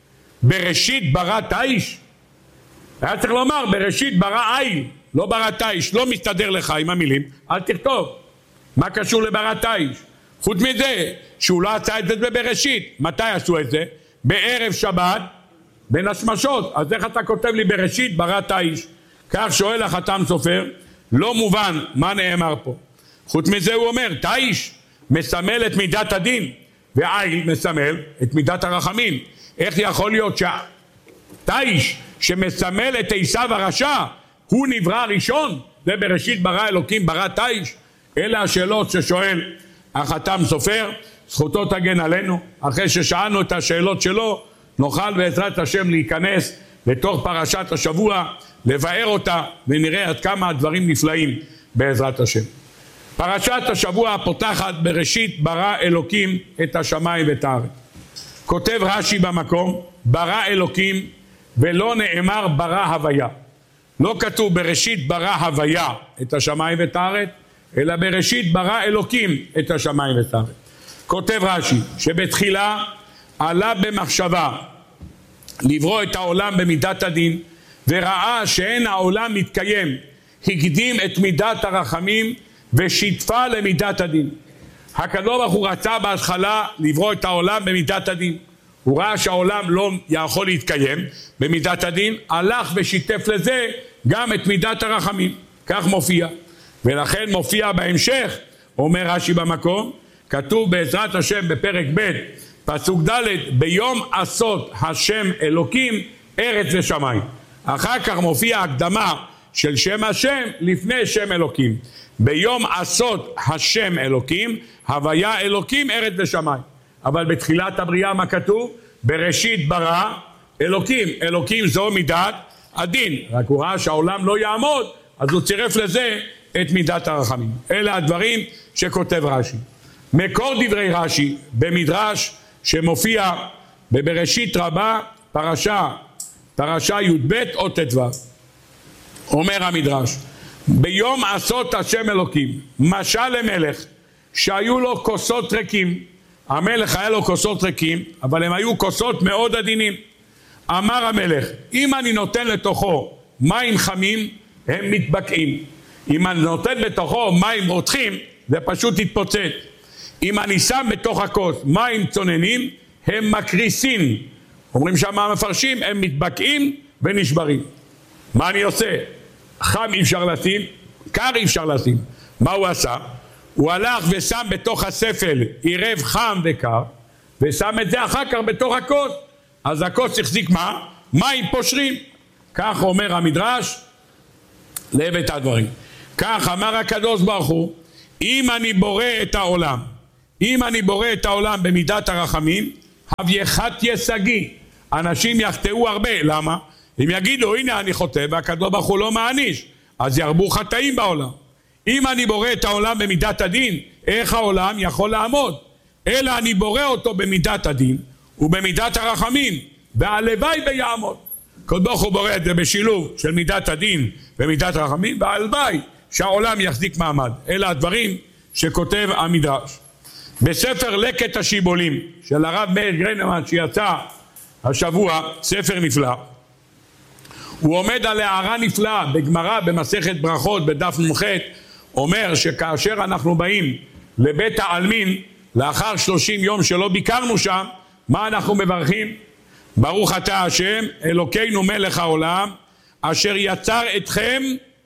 Speaker 1: בראשית ברא תיש? היה צריך לומר, בראשית ברא עיל, לא ברא תיש, לא מסתדר לך עם המילים, אל תכתוב. מה קשור לברא תיש? חוץ מזה, שהוא לא עשה את זה בבראשית. מתי עשו את זה? בערב שבת, בין השמשות. אז איך אתה כותב לי בראשית ברא תיש? כך שואל החתם סופר, לא מובן מה נאמר פה. חוץ מזה הוא אומר, תיש מסמל את מידת הדין, ועיל מסמל את מידת הרחמים. איך יכול להיות שהתיש שמסמל את עשיו הרשע, הוא נברא ראשון? זה בראשית ברא אלוקים ברא תיש? אלה השאלות ששואל החתם סופר, זכותו תגן עלינו. אחרי ששאלנו את השאלות שלו, נוכל בעזרת השם להיכנס לתוך פרשת השבוע, לבאר אותה, ונראה עד כמה הדברים נפלאים בעזרת השם. פרשת השבוע פותחת בראשית ברא אלוקים את השמיים ואת הארץ. כותב רש"י במקום, ברא אלוקים ולא נאמר ברא הוויה. לא כתוב בראשית ברא הוויה את השמיים ואת הארץ, אלא בראשית ברא אלוקים את השמיים ואת הארץ. כותב רש"י שבתחילה עלה במחשבה לברוא את העולם במידת הדין, וראה שאין העולם מתקיים, הקדים את מידת הרחמים ושיתפה למידת הדין. הקדוש ברוך הוא רצה בהתחלה לברוא את העולם במידת הדין. הוא ראה שהעולם לא יכול להתקיים במידת הדין, הלך ושיתף לזה גם את מידת הרחמים. כך מופיע. ולכן מופיע בהמשך, אומר רש"י במקום, כתוב בעזרת השם בפרק ב' פסוק ד', ביום עשות השם אלוקים ארץ ושמיים. אחר כך מופיע הקדמה של שם השם לפני שם אלוקים. ביום עשות השם אלוקים, הוויה אלוקים ארץ ושמיים. אבל בתחילת הבריאה מה כתוב? בראשית ברא אלוקים. אלוקים זו מידת הדין. רק הוא ראה שהעולם לא יעמוד, אז הוא צירף לזה את מידת הרחמים. אלה הדברים שכותב רש"י. מקור דברי רש"י במדרש שמופיע בבראשית רבה פרשה, פרשה י"ב או ט"ו. אומר המדרש, ביום עשות השם אלוקים, משל למלך שהיו לו כוסות ריקים. המלך היה לו כוסות ריקים, אבל הם היו כוסות מאוד עדינים. אמר המלך, אם אני נותן לתוכו מים חמים, הם מתבקעים. אם אני נותן בתוכו מים רותחים, זה פשוט יתפוצץ. אם אני שם בתוך הכוס מים צוננים, הם מקריסים. אומרים שם המפרשים, הם מתבקעים ונשברים. מה אני עושה? חם אי אפשר לשים, קר אי אפשר לשים. מה הוא עשה? הוא הלך ושם בתוך הספל עירב חם וקר, ושם את זה אחר כך בתוך הכוס. אז הכוס החזיק מה? מים פושרים. כך אומר המדרש, לב את הדברים. כך אמר הקדוש ברוך הוא, אם אני בורא את העולם, אם אני בורא את העולם במידת הרחמים, הבייחת יסגי, אנשים יחטאו הרבה. למה? אם יגידו הנה אני חוטא והקדוש ברוך הוא לא מעניש, אז ירבו חטאים בעולם. אם אני בורא את העולם במידת הדין, איך העולם יכול לעמוד? אלא אני בורא אותו במידת הדין ובמידת הרחמים, והלוואי ויעמוד. הקדוש ברוך הוא בורא את זה בשילוב של מידת הדין ומידת הרחמים, והלוואי שהעולם יחזיק מעמד. אלה הדברים שכותב המדרש בספר לקט השיבולים של הרב מאיר גרינמן שיצא השבוע, ספר נפלא. הוא עומד על הערה נפלאה בגמרא במסכת ברכות בדף נ"ח, אומר שכאשר אנחנו באים לבית העלמין לאחר שלושים יום שלא ביקרנו שם, מה אנחנו מברכים? ברוך אתה השם אלוקינו מלך העולם אשר יצר אתכם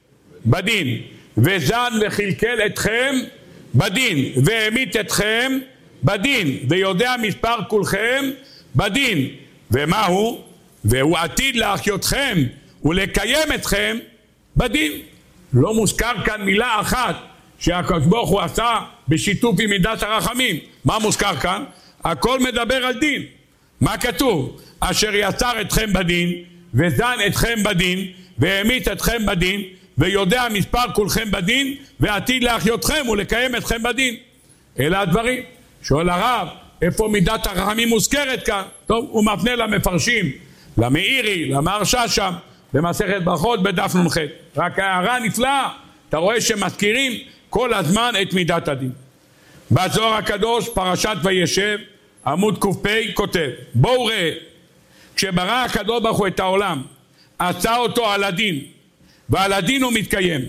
Speaker 1: בדין וזן וחלקל אתכם בדין והמית אתכם בדין ויודע מספר כולכם בדין. ומה הוא? והוא עתיד להחיותכם ולקיים אתכם בדין. לא מוזכר כאן מילה אחת שהקדוש ברוך הוא עשה בשיתוף עם מידת הרחמים. מה מוזכר כאן? הכל מדבר על דין. מה כתוב? אשר יצר אתכם בדין וזן אתכם בדין והמית אתכם בדין ויודע מספר כולכם בדין ועתיד להחיותכם ולקיים אתכם בדין. אלה הדברים. שואל הרב, איפה מידת הרחמים מוזכרת כאן? טוב, הוא מפנה למפרשים, למאירי, למהרש"א שם במסכת ברכות בדף נ"ח. רק הערה נפלאה, אתה רואה שמזכירים כל הזמן את מידת הדין. בזוהר הקדוש פרשת וישב עמוד ק"פ כותב, בואו ראה, כשברא הקדוש ברוך הוא את העולם עשה אותו על הדין, ועל הדין הוא מתקיים,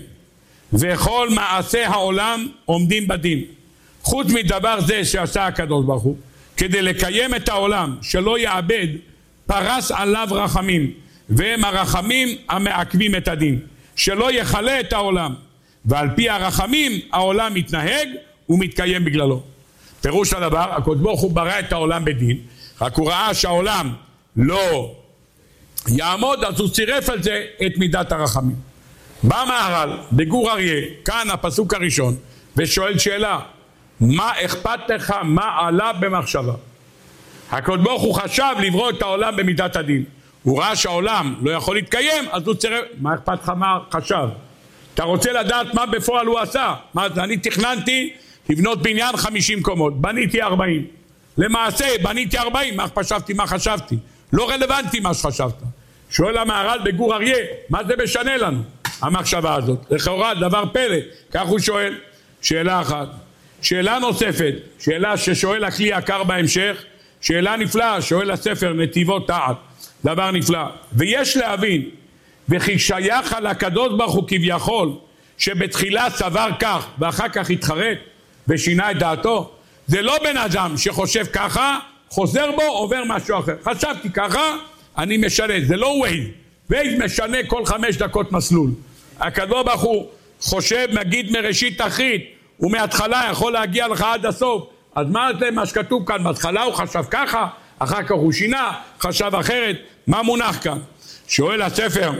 Speaker 1: וכל מעשה העולם עומדים בדין. חוץ מדבר זה שעשה הקדוש ברוך הוא כדי לקיים את העולם שלא יאבד, פרס עליו רחמים, והם הרחמים המעכבים את הדין, שלא יחלה את העולם, ועל פי הרחמים העולם מתנהג ומתקיים בגללו. פירוש הדבר, הקדוש ברוך הוא ברא את העולם בדין, רק הוא ראה שהעולם לא יעמוד, אז הוא צירף על זה את מידת הרחמים. בא מהר"ל בגור אריה, כאן הפסוק הראשון, ושואל שאלה, מה אכפת לך מה עלה במחשבה? הקדוש ברוך הוא חשב לברוא את העולם במידת הדין, הוא ראה שהעולם לא יכול להתקיים, אז הוא צירף. מה אכפת לך מה חשב? אתה רוצה לדעת מה בפועל הוא עשה? מה, אני תכננתי לבנות בניין חמישים קומות, בניתי ארבעים, למעשה בניתי ארבעים, מה חשבתי מה חשבתי? לא רלוונטי מה שחשבת. שואל המהר"ל בגור אריה, מה זה משנה לנו המחשבה הזאת? לכאורה דבר פלא. כך הוא שואל. שאלה אחת. שאלה נוספת, שאלה ששואל הכלי יקר בהמשך, שאלה נפלאה, שואל הספר נתיבות תחת, דבר נפלא. ויש להבין, וכי שייך על הקדוש ברוך הוא כביכול, שבתחילה סבר כך ואחר כך התחרט ושינה את דעתו. זה לא בן אדם שחושב ככה, חוזר בו, עובר משהו אחר. חשבתי ככה, אני משנה. זה לא ווייז. ווייז משנה כל חמש דקות מסלול. הקדוש ברוך הוא חושב, מגיד מראשית אחרית, ומההתחלה יכול להגיע לך עד הסוף. אז מה זה מה שכתוב כאן? בהתחלה הוא חשב ככה, אחר כך הוא שינה, חשב אחרת. מה מונח כאן? שואל הספר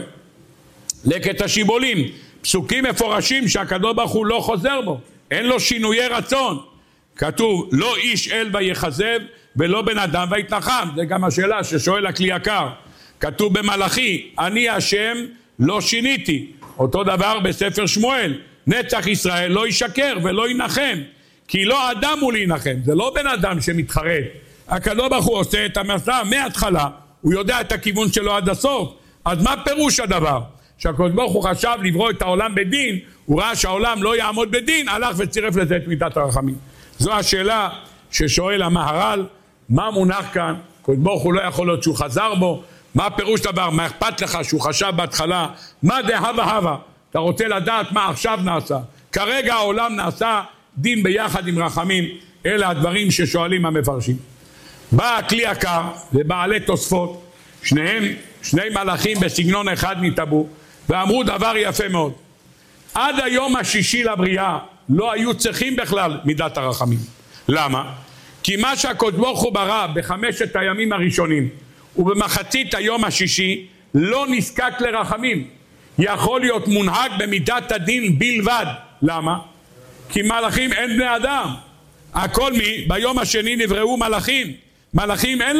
Speaker 1: לקט השיבולים, פסוקים מפורשים שהקדוש ברוך הוא לא חוזר בו, אין לו שינויי רצון. כתוב לא איש אל ויחזב ולא בן אדם ויתנחם. זה גם השאלה ששואל הכלי יקר. כתוב במלאכי אני השם לא שיניתי. אותו דבר בספר שמואל, נצח ישראל לא ישקר ולא ינחם, כי לא אדם הוא להנחם. זה לא בן אדם שמתחרט. הקדוש ברוך הוא עושה את המסע מההתחלה, הוא יודע את הכיוון שלו עד הסוף. אז מה פירוש הדבר? שהקדוש ברוך הוא חשב לברוא את העולם בדין, הוא ראה שהעולם לא יעמוד בדין, הלך וצירף לזה את מידת הרחמים. זו השאלה ששואל המהר"ל, מה מונח כאן? הקדוש ברוך הוא לא יכול להיות שהוא חזר בו. מה פירוש דבר? מה אכפת לך שהוא חשב בהתחלה? מה זה הווה הווה? אתה רוצה לדעת מה עכשיו נעשה? כרגע העולם נעשה דין ביחד עם רחמים. אלה הדברים ששואלים המפרשים. בא הכלי יקר לבעלי תוספות, שניהם שני מלאכים בסגנון אחד נתאבו ואמרו דבר יפה מאוד. עד היום השישי לבריאה לא היו צריכים בכלל מידת הרחמים. למה? כי מה שהקדוש ברוך הוא ברא בחמשת הימים הראשונים ובמחצית היום השישי לא נזקק לרחמים, יכול להיות מונהג במידת הדין בלבד. למה? כי מלאכים אין בני אדם. הכל מי? ביום השני נבראו מלאכים. מלאכים אין